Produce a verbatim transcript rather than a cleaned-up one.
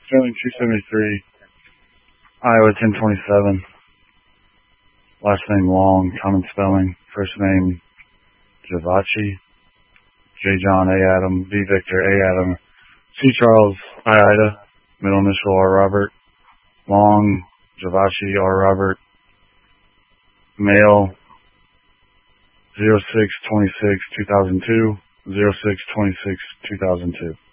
Sterling two seventy-three, Iowa ten twenty-seven. Last name Long, common spelling. First name Javachi, J. John, A. Adam, V. Victor, A. Adam, C. Charles, I. Ida, middle initial R. Robert, Long, Javachi, R. Robert, male, zero six twenty-six two thousand two, zero six twenty-six two thousand two.